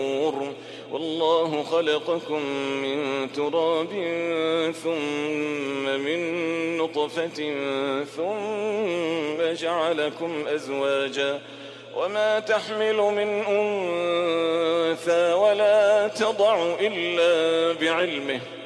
والله خلقكم من تراب ثم من نطفة ثم جعلكم أزواجا وما تحمل من أنثى ولا تضع إلا بعلمه